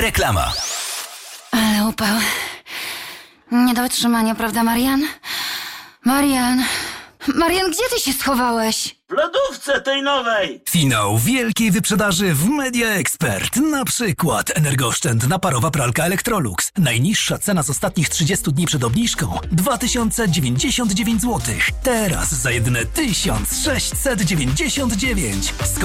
Reklama. Ale upał. Nie do wytrzymania, prawda, Marian? Marian, gdzie ty się schowałeś? W lodówce tej nowej! Finał wielkiej wyprzedaży w Media Expert. Na przykład energooszczędna parowa pralka Electrolux. Najniższa cena z ostatnich 30 dni przed obniżką 2099 zł. Teraz za jedyne 1699.